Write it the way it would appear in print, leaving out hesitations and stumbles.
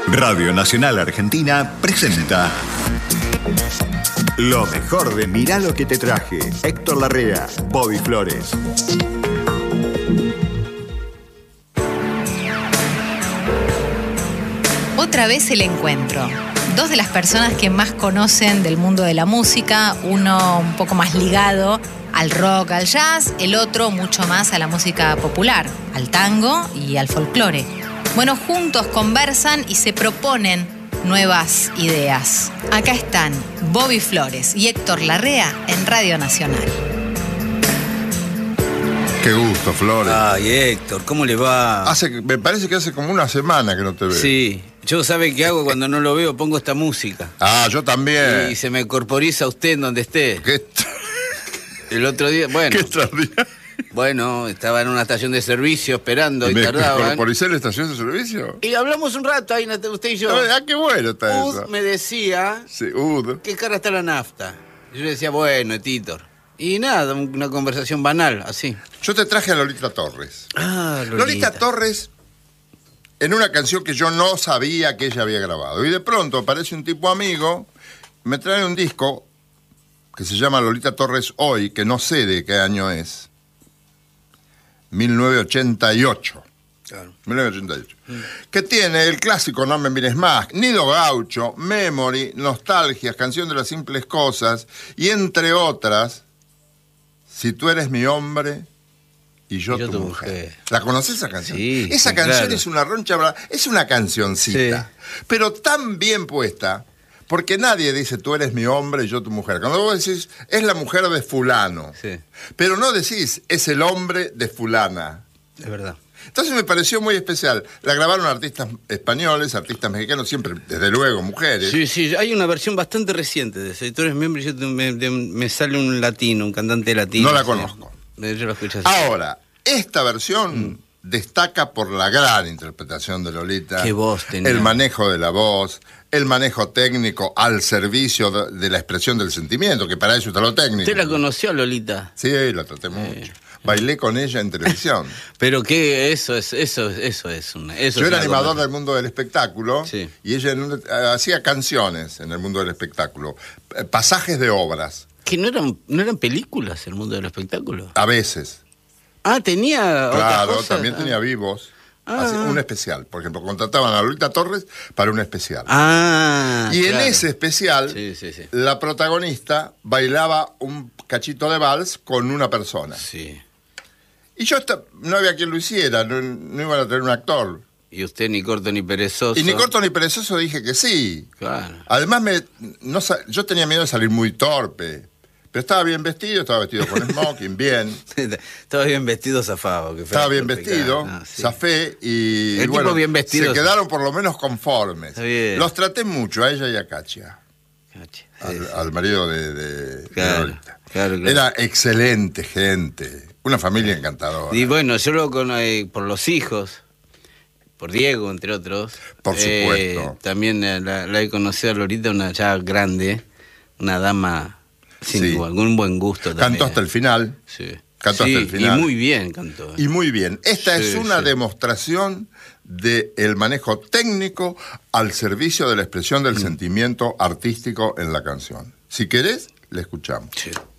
Radio Nacional Argentina presenta lo mejor de Mirá lo que te traje. Héctor Larrea, Bobby Flores. Otra vez el encuentro. Dos de las personas que más conocen del mundo de la música, uno un poco más ligado al rock, al jazz, el otro mucho más a la música popular, al tango y al folclore. Bueno, juntos conversan y se proponen nuevas ideas. Acá están Bobby Flores y Héctor Larrea en Radio Nacional. Qué gusto, Flores. Ay, Héctor, ¿cómo le va? Me parece que hace como una semana que no te veo. Sí, yo ¿sabe qué hago cuando no lo veo? Pongo esta música. Ah, yo también. Y se me corporiza usted en donde esté. ¿Qué? El otro día, bueno. ¿Qué extraordinario? Bueno, estaba en una estación de servicio esperando y tardaban. ¿Me corporicé en la estación de servicio? Y hablamos un rato ahí, usted y yo. Ah, qué bueno está eso. Me decía, sí, qué cara está la nafta. Yo le decía, bueno, Titor. Y nada, una conversación banal, así. Yo te traje a Lolita Torres. Ah, Lolita Torres, en una canción que yo no sabía que ella había grabado. Y de pronto aparece un tipo amigo, me trae un disco que se llama Lolita Torres Hoy, que no sé de qué año es. 1988. Claro. 1988. Que tiene el clásico No me mires más, Nido Gaucho, Memory, Nostalgias, Canción de las simples cosas, y entre otras, Si tú eres mi hombre y yo tu mujer. ¿La conoces esa canción? Sí. Esa canción claro. Es una roncha, es una cancioncita, sí, pero tan bien puesta, porque nadie dice tú eres mi hombre y yo tu mujer. Cuando vos decís, es la mujer de fulano, sí, pero no decís, es el hombre de fulana. Es verdad. Entonces me pareció muy especial. La grabaron artistas españoles, artistas mexicanos, siempre, desde luego, mujeres. Sí, sí, hay una versión bastante reciente de ese. Tú eres miembro y me sale un latino, un cantante latino. No la conozco. Yo la escuché así. Ahora, esta versión destaca por la gran interpretación de Lolita. Qué voz tenía. El manejo de la voz, el manejo técnico al servicio de la expresión del sentimiento, que para eso está lo técnico. ¿Usted la conoció, Lolita? Sí, la traté mucho. Bailé con ella en televisión. Pero que eso es Yo era animador del mundo del espectáculo, sí, y ella hacía canciones en el mundo del espectáculo, pasajes de obras. ¿Que no eran películas el mundo del espectáculo? A veces. Ah, tenía Claro, otras cosas. también tenía vivos. Un especial. Por ejemplo, contrataban a Lolita Torres para un especial. Y claro, en ese especial, sí, sí, sí, la protagonista bailaba un cachito de vals con una persona. Sí. Y yo no había quien lo hiciera, no iban a tener un actor. Y usted ni corto ni perezoso. Y ni corto ni perezoso dije que sí. Claro. Además, yo tenía miedo de salir muy torpe. Pero estaba bien vestido, estaba vestido con smoking, bien. Estaba bien vestido, zafado. Estaba bien vestido, sí, zafé y el bueno, tipo bien vestido. Se quedaron por lo menos conformes. Está bien. Los traté mucho, a ella y a Katia. Al marido de Lolita. Claro. Era excelente gente, una familia encantadora. Y bueno, yo lo conozco por los hijos, por Diego, entre otros. Por supuesto. También la he conocido a Lolita, una ya grande, una dama sin algún buen gusto también. Cantó hasta el final. Sí. Cantó hasta el final. Y muy bien cantó. Y muy bien. Esta es una demostración del manejo técnico al servicio de la expresión del sentimiento artístico en la canción. Si querés, la escuchamos. Sí.